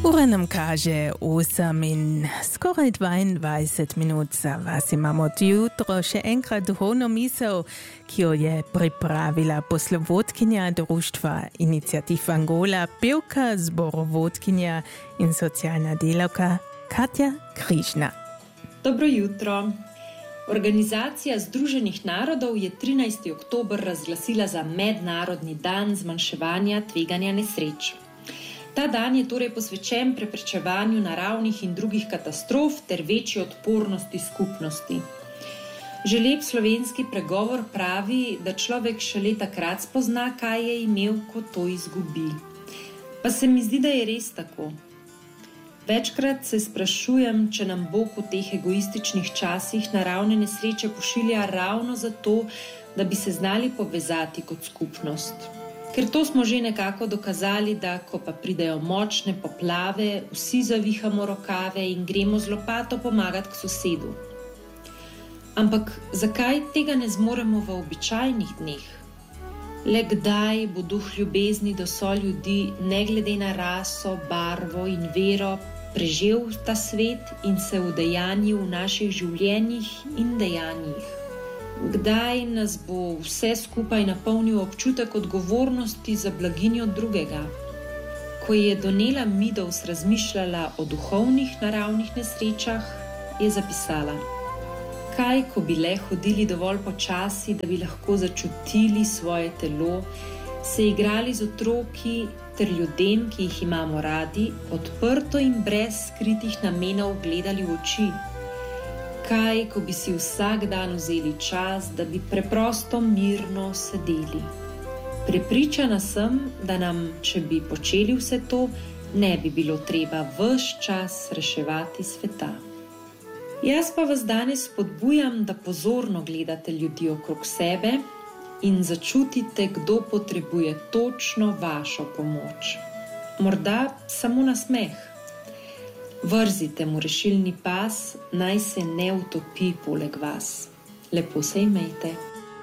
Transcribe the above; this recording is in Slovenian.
Ura nam kaže 8 in skoraj 22 minut za vas imamo jutro še enkrat duhovno misel, ki jo je pripravila poslovodkinja Društva Iniciativ Angola, pevka, zborovodkinja in socialna delavka Katja Križna. Dobro jutro. Organizacija Združenih narodov je 13. oktober razglasila za Mednarodni dan zmanjševanja tveganja nesreč. Ta dan je torej posvečen preprečevanju naravnih in drugih katastrof ter večji odpornosti skupnosti. Že lep slovenski pregovor pravi, da človek šele takrat spozna, kaj je imel, ko to izgubi. Pa se mi zdi, da je res tako. Večkrat se sprašujem, če nam Bog v teh egoističnih časih naravne nesreče pošilja ravno zato, da bi se znali povezati kot skupnost. Ker to smo že nekako dokazali, da ko pa pridejo močne poplave, vsi zavihamo rokave in gremo z lopato pomagati k sosedu. Ampak zakaj tega ne zmoremo v običajnih dneh? Le kdaj bo duh ljubezni do soljudi, ne glede na raso, barvo in vero, preživel ta svet in se udejanjil v naših življenjih in dejanjih? Kdaj nas bo vse skupaj napolnil občutek odgovornosti za blaginjo drugega? Ko je Donella Meadows razmišljala o duhovnih naravnih nesrečah, je zapisala: kaj, ko bi le hodili dovolj počasi, da bi lahko začutili svoje telo, se igrali z otroki ter ljudem, ki jih imamo radi, odprto in brez skritih namenov gledali v oči. Kaj, ko bi si vsak dan vzeli čas, da bi preprosto mirno sedeli. Prepričana sem, da nam, če bi počeli vse to, ne bi bilo treba ves čas reševati sveta. Jaz pa vas danes spodbujam, da pozorno gledate ljudi okrog sebe in začutite, kdo potrebuje točno vašo pomoč. Morda samo nasmeh. Vrzite mu rešilni pas, naj se ne utopi poleg vas. Lepo se imejte.